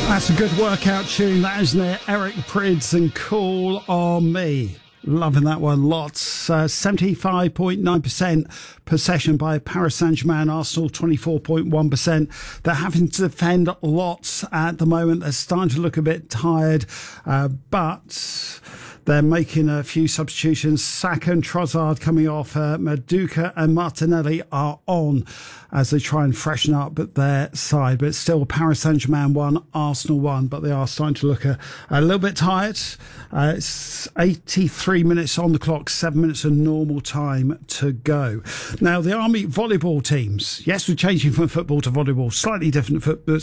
That's a good workout tune, that, isn't it? Eric Prydz and Call on Me. Loving that one lots. 75.9% possession by Paris Saint-Germain. Arsenal 24.1%. They're having to defend lots at the moment. They're starting to look a bit tired, but they're making a few substitutions. Saka and Trossard coming off. Maduka and Martinelli are on as they try and freshen up their side. But it's still Paris Saint-Germain 1, Arsenal 1. But they are starting to look a little bit tired. It's 83 minutes on the clock, 7 minutes of normal time to go. Now, the Army volleyball teams. Yes, we're changing from football to volleyball. Slightly different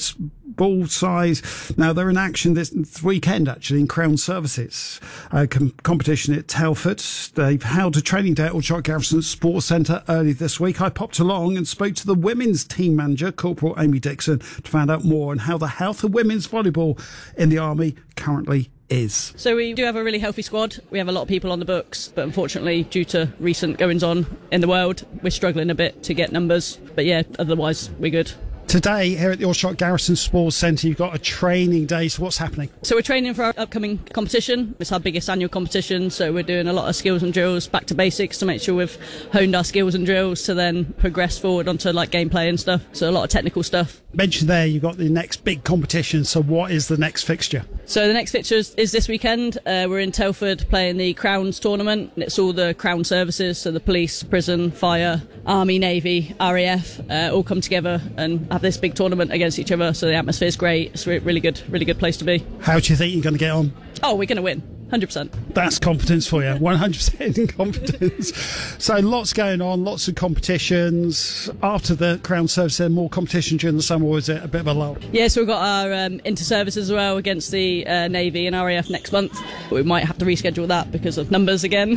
ball size. Now, they're in action this weekend, actually, in Crown Services competition at Telford. They've held a training day at Aldershot Garrison Sports Centre early this week. I popped along and spoke to the women's team manager, Corporal Amy Dixon, to find out more on how the health of women's volleyball in the Army currently is. So we do have a really healthy squad. We have a lot of people on the books, but unfortunately, due to recent goings on in the world, we're struggling a bit to get numbers. But yeah, otherwise, we're good. Today, here at the Aldershot Garrison Sports Centre, you've got a training day. So what's happening? So we're training for our upcoming competition. It's our biggest annual competition. So we're doing a lot of skills and drills, back to basics, to make sure we've honed our skills and drills to then progress forward onto like gameplay and stuff. So a lot of technical stuff. Mentioned there, you've got the next big competition. So what is the next fixture? So the next fixture is this weekend. We're in Telford playing the Crowns tournament. It's all the Crown services, so the police, prison, fire, Army, Navy, RAF, all come together and have this big tournament against each other. So the atmosphere's great. It's a really good place to be. How do you think you're going to get on? Oh, we're going to win. 100%. That's confidence for you, 100% confidence. So lots going on, lots of competitions. After the Crown Service, there more competition during the summer, or is it a bit of a lull? Yeah, so we've got our inter-service as well against the Navy and RAF next month. But we might have to reschedule that because of numbers again.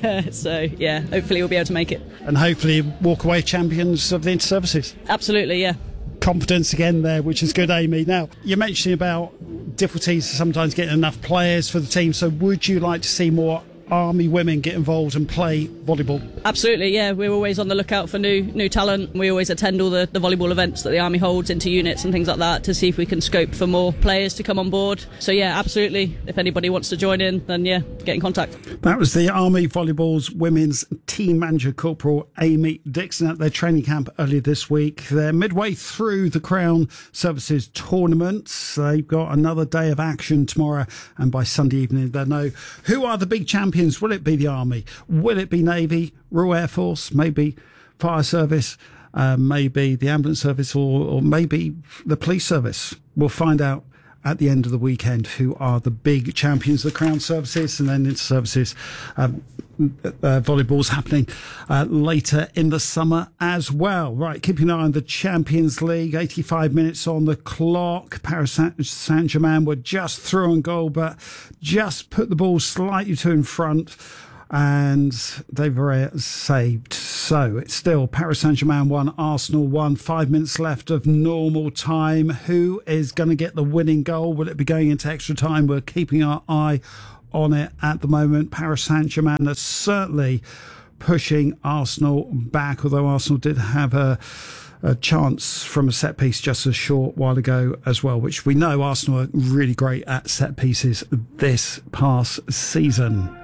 So yeah, hopefully we'll be able to make it. And hopefully walk away champions of the inter-services. Absolutely, yeah. Confidence again there, which is good, Amy. Now, you're mentioning about difficulties sometimes getting enough players for the team, so would you like to see more Army women get involved and play volleyball? Absolutely, yeah. We're always on the lookout for new talent. We always attend all the volleyball events that the Army holds, into units and things like that, to see if we can scope for more players to come on board. So yeah, absolutely. If anybody wants to join in, then yeah, get in contact. That was the Army Volleyball's women's team manager, Corporal Amy Dixon, at their training camp earlier this week. They're midway through the Crown Services tournament. They've got another day of action tomorrow, and by Sunday evening they'll know who are the big champions. Will it be the Army? Will it be Navy, Royal Air Force, maybe Fire Service, maybe the Ambulance Service, or maybe the Police Service? We'll find out at the end of the weekend who are the big champions of the Crown Services, and then inter-services. Volleyball's happening later in the summer as well. Right, keeping an eye on the Champions League. 85 minutes on the clock. Paris Saint-Germain were just through on goal, but just put the ball slightly too in front, and they were saved. So it's still Paris Saint-Germain 1, Arsenal 1. 5 minutes left of normal time. Who is going to get the winning goal? Will it be going into extra time? We're keeping our eye on it at the moment. Paris Saint-Germain are certainly pushing Arsenal back, although Arsenal did have a chance from a set piece just a short while ago as well, which we know Arsenal are really great at set pieces this past season.